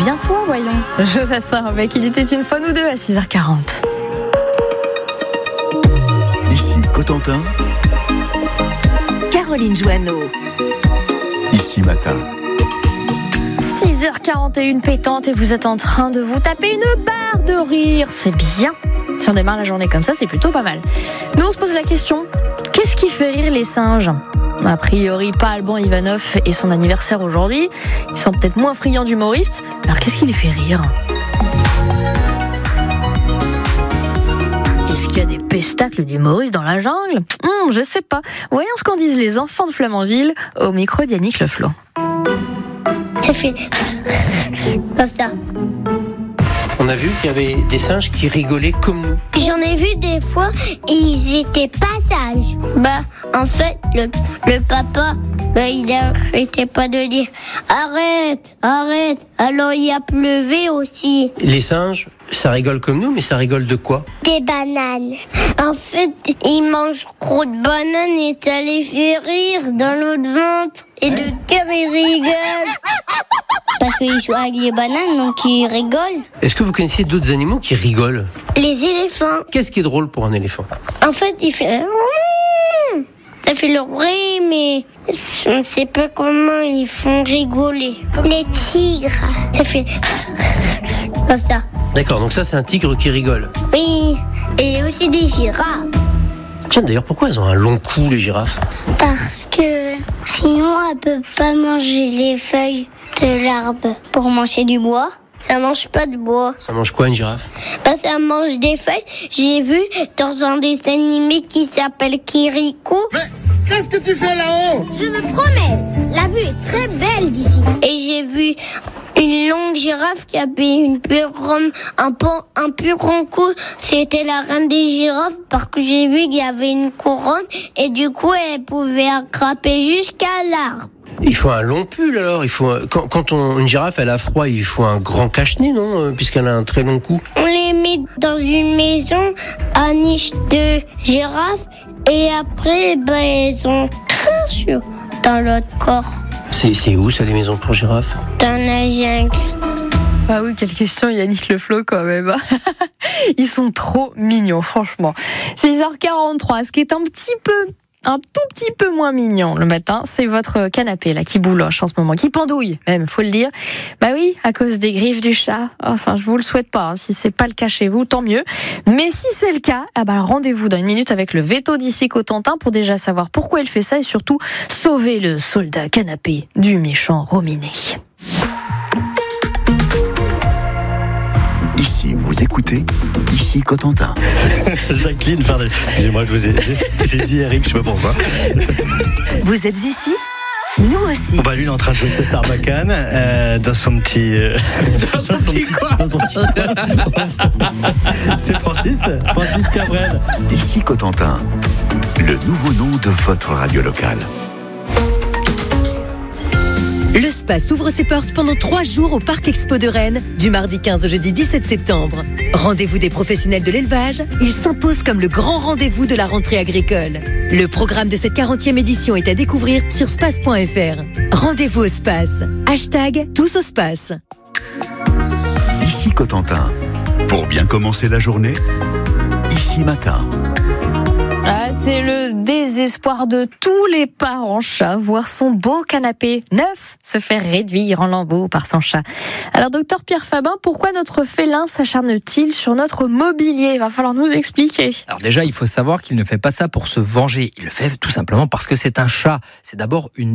bien toi, voyons. Jonathan avec Il était une fois nous deux à 6h40. Ici Cotentin, Caroline Joanneau. Ici Matin. 6h41 pétante et vous êtes en train de vous taper une barre de rire. C'est bien. Si on démarre la journée comme ça, c'est plutôt pas mal. Nous, on se pose la question, qu'est-ce qui fait rire les singes ? A priori, pas Alban Ivanov et son anniversaire aujourd'hui. Ils sont peut-être moins friands d'humoristes. Alors, qu'est-ce qui les fait rire ? Est-ce qu'il y a des pestacles d'humoristes dans la jungle ? Je sais pas. Voyons ce qu'en disent les enfants de Flamanville au micro d'Yannick Leflot. Ça fait comme ça. On a vu qu'il y avait des singes qui rigolaient comme nous. J'en ai vu des fois et ils étaient pas sages. En fait, le papa, il arrêtait pas de dire arrête. Alors il a pleuvé aussi. Les singes, ça rigole comme nous, mais ça rigole de quoi ? Des bananes. En fait, ils mangent trop de bananes et ça les fait rire dans l'autre ventre. Et le cœur, il rigole. Parce qu'ils jouent avec les bananes, donc ils rigolent. Est-ce que vous connaissez d'autres animaux qui rigolent ? Les éléphants. Qu'est-ce qui est drôle pour un éléphant ? En fait, il fait... Ça fait le bruit, mais je ne sais pas comment ils font rigoler. Les tigres. Ça fait... comme ça. D'accord, donc ça c'est un tigre qui rigole. Oui, et aussi des girafes. Tiens, d'ailleurs, pourquoi elles ont un long cou, les girafes ? Parce que sinon, elle peut pas manger les feuilles de l'arbre. Pour manger du bois, ça mange pas de bois. Ça mange quoi, une girafe ? Ça mange des feuilles. J'ai vu dans un dessin animé qui s'appelle Kirikou. Mais qu'est-ce que tu fais là-haut ? Je me promène. La vue est très belle d'ici. Et j'ai vu une longue girafe qui avait une plus grande, un plus grand cou. C'était la reine des girafes parce que j'ai vu qu'il y avait une couronne et du coup elle pouvait attraper jusqu'à l'arbre. Il faut un long pull alors. Quand une girafe elle a froid, il faut un grand cache-nez, non ? Puisqu'elle a un très long cou. On les met dans une maison à niche de girafe et après elles ont craché dans l'autre corps. C'est où ça, les maisons pour girafes ? Dans la jungle. Ah oui, quelle question Yannick Leflot quand même. Ils sont trop mignons, franchement. 6h43, ce qui est un tout petit peu moins mignon le matin, c'est votre canapé là qui bouloche en ce moment, qui pendouille même, faut le dire. Bah oui, à cause des griffes du chat. Enfin, je vous le souhaite pas. Si c'est pas le cas chez vous, tant mieux. Mais si c'est le cas, rendez-vous dans une minute avec le veto d'ici Cotentin pour déjà savoir pourquoi il fait ça et surtout sauver le soldat canapé du méchant Rominé. Ici, vous écoutez, ici Cotentin. Jacqueline, pardon. Excusez-moi, j'ai dit Eric, je sais pas pourquoi. Vous êtes ici ? Nous aussi. Lui, il est en train de jouer avec sa sarbacane dans son petit... Dans son petit quoi ? C'est Francis Cabrel. Ici Cotentin, le nouveau nom de votre radio locale. Le spa s'ouvre ses portes pendant 3 jours au Parc Expo de Rennes, du mardi 15 au jeudi 17 septembre. Rendez-vous des professionnels de l'élevage, il s'impose comme le grand rendez-vous de la rentrée agricole. Le programme de cette 40e édition est à découvrir sur space.fr. Rendez-vous au Space. #tous au Space. Ici Cotentin, pour bien commencer la journée, ici Matin. C'est le désespoir de tous les parents chats, voir son beau canapé neuf se faire réduire en lambeaux par son chat. Alors, docteur Pierre Fabin, pourquoi notre félin s'acharne-t-il sur notre mobilier ? Il va falloir nous expliquer. Alors déjà, il faut savoir qu'il ne fait pas ça pour se venger. Il le fait tout simplement parce que c'est un chat. C'est d'abord une